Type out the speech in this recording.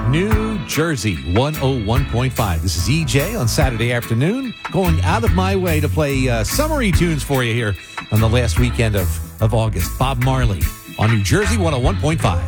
New Jersey 101.5. This is EJ on Saturday afternoon, going out of my way to play summery tunes for you here on the last weekend of August. Bob Marley on New Jersey 101.5.